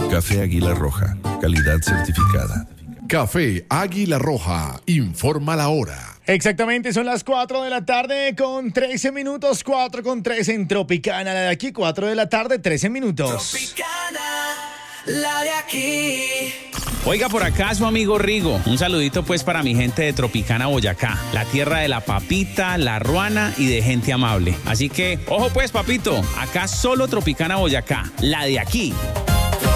Café Águila Roja, calidad certificada. Café Águila Roja, informa la hora. Exactamente, son las 4 de la tarde con 13 minutos, 4 con 13 en Tropicana, la de aquí, 4 de la tarde, 13 minutos. Tropicana, la de aquí. Oiga, por acá su amigo Rigo. Un saludito pues para mi gente de Tropicana, Boyacá, la tierra de la papita, la ruana y de gente amable. Así que, ojo pues, papito, acá solo Tropicana, Boyacá, la de aquí.